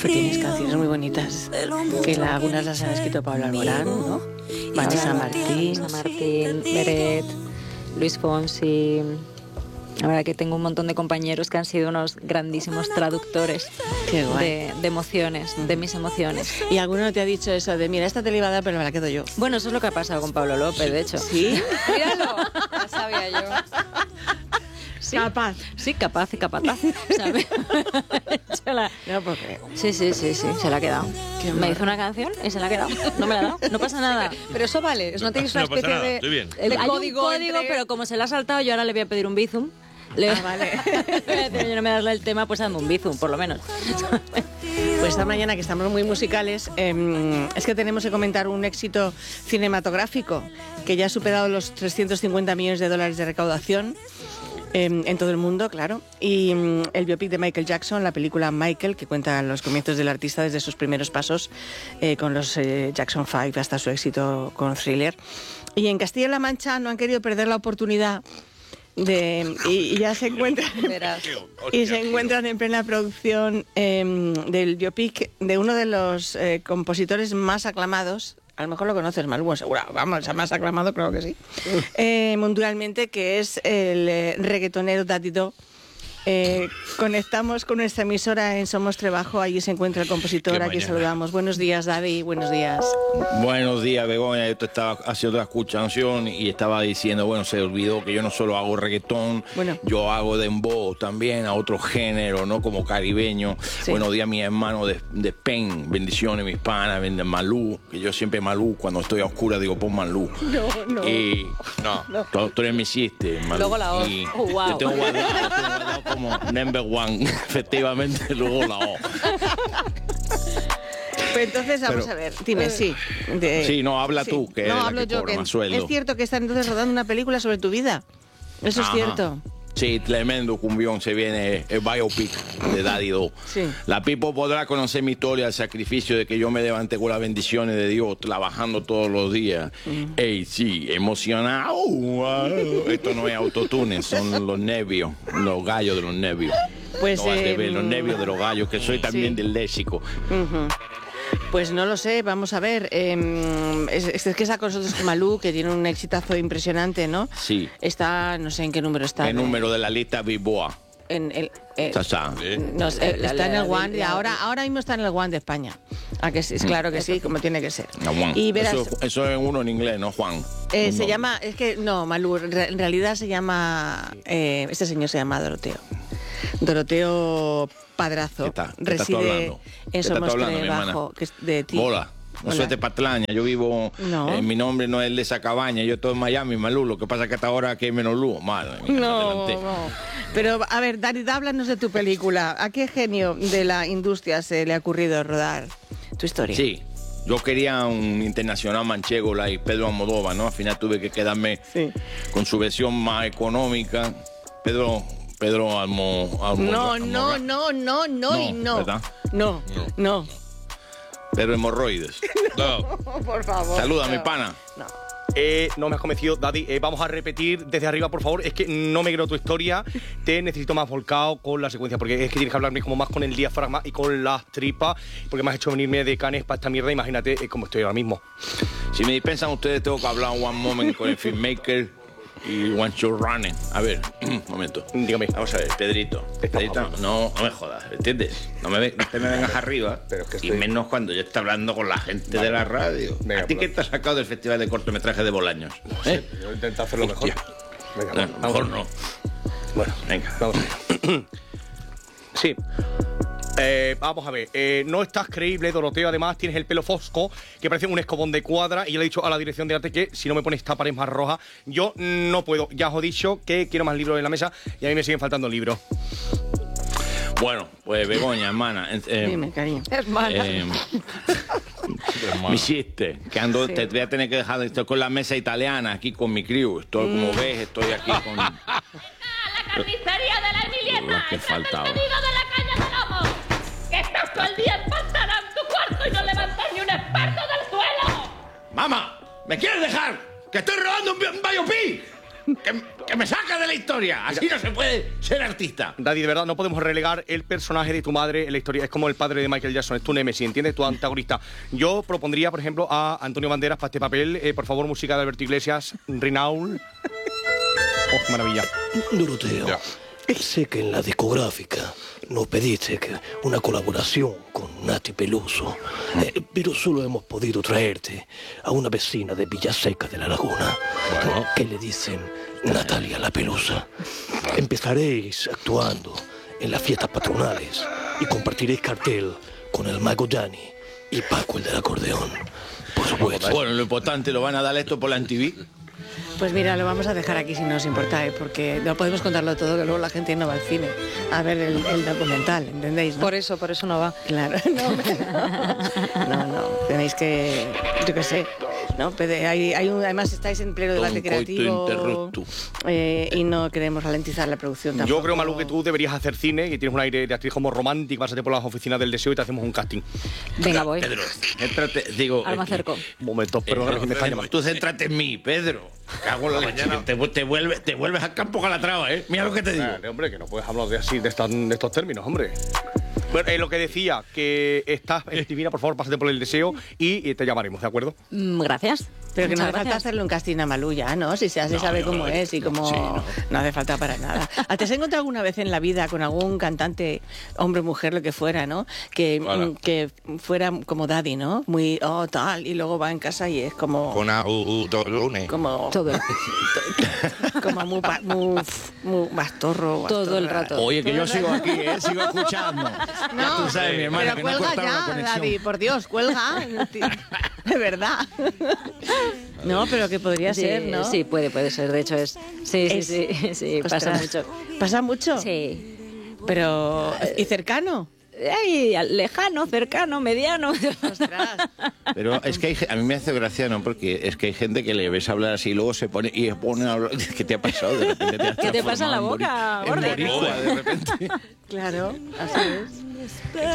tienes canciones muy bonitas, que algunas las ha escrito Pablo Alborán, ¿no? Vanessa Martín, Beret, Luis Fonsi. La verdad que tengo un montón de compañeros que han sido unos grandísimos traductores de emociones, de mis emociones. ¿Y alguno no te ha dicho eso de, mira, esta te la iba a dar, pero me la quedo yo? Bueno, eso es lo que ha pasado con Pablo López, de hecho. ¿Sí? Míralo, ya sabía yo. Sí, capaz. Sí, capaz y capataz, ¿sabes? No, porque... Sí, se la ha quedado. Me hizo una canción y se la ha quedado. No me la ha dado, no pasa nada. Pero eso vale, no tenéis una especie de... Estoy bien. Hay código un código, pero como se la ha saltado, yo ahora le voy a pedir un bizum. Vale. Yo no me das el tema, pues dame un bizum, por lo menos. Pues esta mañana, que estamos muy musicales, es que tenemos que comentar un éxito cinematográfico que ya ha superado los 350 millones de dólares de recaudación en todo el mundo, claro. Y el biopic de Michael Jackson, la película Michael, que cuenta los comienzos del artista desde sus primeros pasos con los Jackson 5 hasta su éxito con Thriller. Y en Castilla-La Mancha no han querido perder la oportunidad y ya se encuentran en plena producción del biopic de uno de los compositores más aclamados. A lo mejor lo conoces, Malú, seguro. Vamos, el más aclamado, creo que sí. Mundialmente, que es el reggaetonero Daddy Do. Conectamos con nuestra emisora en Somos Trebajo. Allí se encuentra el compositor. Aquí saludamos. Buenos días, Daddy. Buenos días. Buenos días, Begoña. Yo te estaba haciendo la escuchación y estaba diciendo, bueno, se olvidó que yo no solo hago reggaetón, yo hago dembow también, a otro género, ¿no? Como caribeño. Sí. Buenos días, mi hermano de Spain. Bendiciones, mis panas, Malú. Que yo siempre Malú, cuando estoy a oscura, digo, pon Malú. No. Y tú eres mi chiste, Malú. Luego la O. Y te tengo guardado como number one, efectivamente, luego la O. Pues entonces vamos a ver, dime, sí. Sí, no, habla tú, que no, es hablo la que yo, cobra que más sueldo. es cierto que están entonces rodando una película sobre tu vida. Eso es cierto. Sí, tremendo cumbión, se viene el biopic de Daddy Do. Sí. La people podrá conocer mi historia, el sacrificio de que yo me levanté con las bendiciones de Dios, trabajando todos los días. Ey, sí, emocionado. Esto no es autotune, son los nervios, los gallos de los nervios. Pues, no, los nervios de los gallos, que soy también del léxico. Pues no lo sé, vamos a ver. Es que está con nosotros Malú, que tiene un exitazo impresionante, ¿no? Sí. Está, no sé en qué número está. ¿Qué número de la lista Bilboa? Está en el One, y ahora mismo está en el One de España. ¿A que sí? Es claro que sí, como tiene que ser. Y verás, eso es uno en inglés, ¿no, Juan? Se llama, es que no, Malú, en realidad se llama, este señor se llama Doroteo Padrazo. Reside en Somos Trebajo, que es de ti. Hola. No soy de Patlaña, yo vivo, mi nombre no es el de esa cabaña, yo estoy en Miami, Malú, lo que pasa es que hasta ahora aquí hay menos luz, madre mía, no. Pero, a ver, Dani, háblanos de tu película. ¿A qué genio de la industria se le ha ocurrido rodar tu historia? Sí, yo quería un internacional manchego, Pedro Almodóvar, ¿no? Al final tuve que quedarme con su versión más económica, Pedro Almodóvar. No. ¿Verdad? No. Pedro Hemorroides. No, por favor. Saluda, mi pana. No me has convencido, Daddy. Vamos a repetir desde arriba, por favor. Es que no me creo tu historia. Te necesito más volcado con la secuencia, porque es que tienes que hablarme como más con el diafragma y con las tripas, porque me has hecho venirme de Canes para esta mierda. Imagínate cómo estoy ahora mismo. Si me dispensan ustedes, tengo que hablar one moment con el filmmaker y one show running. A ver, un momento. Dígame. Vamos a ver, Pedrito, no me jodas, ¿entiendes? No te me vengas arriba, pero es que y menos cuando yo estoy hablando con la gente de la radio. Venga, ¿A ti qué te has sacado del Festival de Cortometraje de Bolaños? No sé, yo intento hacerlo mejor. Venga, mejor no. Bueno, venga, vamos allá. Sí. Vamos a ver, no estás creíble, Doroteo. Además tienes el pelo fosco, que parece un escobón de cuadra. Y yo le he dicho a la dirección de arte que si no me pones esta pared más roja, yo no puedo. Ya os he dicho que quiero más libros en la mesa y a mí me siguen faltando libros. Bueno, pues Begoña, hermana. Dime, cariño. Hermana. Mi chiste, que te voy a tener que dejar, estoy con la mesa italiana aquí con mi crew. Estoy, como ves, estoy aquí con... La carnicería de la Emiliana, que faltaba. de la caña de lomo. Que estás todo el día empantanado en tu cuarto y no levantas ni un experto del suelo. ¡Mamá! ¿Me quieres dejar? ¡Que estoy robando un biopic! ¡Que me sacas de la historia! Así no se puede ser artista. Daddy, de verdad, no podemos relegar el personaje de tu madre en la historia. Es como el padre de Michael Jackson, es tu némesis, ¿entiendes? Tu antagonista. Yo propondría, por ejemplo, a Antonio Banderas para este papel. Por favor, música de Alberto Iglesias, Rinaul. ¡Oh, qué maravilla! Doroteo, sé que en la discográfica nos pediste una colaboración con Nati Peluso, pero solo hemos podido traerte a una vecina de Villaseca de la Laguna, que le dicen Natalia la Pelusa. Empezaréis actuando en las fiestas patronales y compartiréis cartel con el mago Dani y Paco el del acordeón. Por supuesto. Bueno, lo importante, ¿lo van a dar esto por la MTV? Pues mira, lo vamos a dejar aquí si no os importa, porque no podemos contarlo todo, que luego la gente no va al cine a ver el documental, ¿entendéis? ¿No? Por eso no va. Claro, no, tenéis que, yo qué sé, ¿no? Además estáis en pleno debate creativo y no queremos ralentizar la producción tampoco. Yo creo, Malú, que tú deberías hacer cine, que tienes un aire de actriz como romántica, pásate por las oficinas del deseo y te hacemos un casting. Venga, voy. Pedro, céntrate, digo... Ahora me acerco. Momentos, perdón, me está llamando. Tú céntrate en mí, Pedro. Cago en la leche. Te vuelves al campo Calatrava, ¿eh? Mira lo que te digo. Hombre, que no puedes hablar de estos términos, hombre. Bueno, lo que decía, que estás divina, por favor, pásate por el deseo y te llamaremos, ¿de acuerdo? Gracias. Pero que no hace Muchas falta gracias. hacerle un casting a Malú ya, ¿no? Si se sabe cómo es y cómo... Sí, no hace falta para nada. ¿Te has encontrado alguna vez en la vida con algún cantante, hombre, mujer, lo que fuera, ¿no? Que fuera como Daddy, ¿no? Muy, tal, y luego va en casa y es como... Como... Todo. Como muy bastorro. Todo el rato. Oye, que yo sigo aquí, sigo escuchando. Ya tú sabes, mi hermana, pero que no cuelga cortaron la ya, conexión. Daddy, por Dios, cuelga. De verdad. No, pero que podría ser, ¿no? Sí, puede ser. De hecho, es... Sí, pasa Ostras. mucho. ¿Pasa mucho? Sí. Pero... ¿Y cercano? Ay, lejano, cercano, mediano. Ostras. Pero es que a mí me hace gracia, ¿no? Porque es que hay gente que le ves hablar así y luego se pone a hablar. ¿Qué te ha pasado? De repente te has ¿Qué te pasa en la transformado boca, en gorda? boricua, de repente. Claro, así es.